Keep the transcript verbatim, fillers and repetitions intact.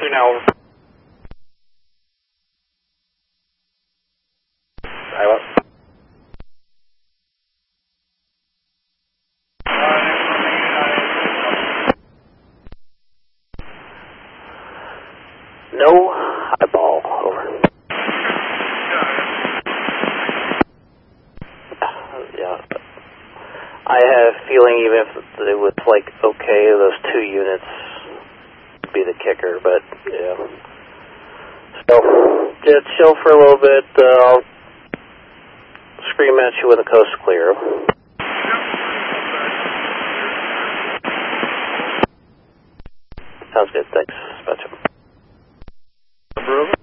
two now. Iowa. No eyeball, over. Yeah. I have a feeling even if it was like okay, those two units would be the kicker, but yeah. So, just chill for a little bit. Uh, I'll scream at you when the coast's clear. Sounds good, thanks. Dispatcher. Number over?